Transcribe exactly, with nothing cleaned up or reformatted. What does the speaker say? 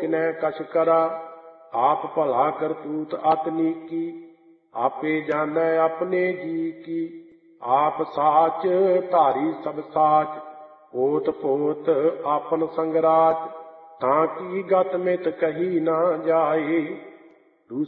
किनय कछ करा। आप भला करतूत अत नीकी, आपे जानै अपने जी की। आप साच धारी सब साच, ओत पोत आपन संगराच। ताकि गत मित कही ना जाए,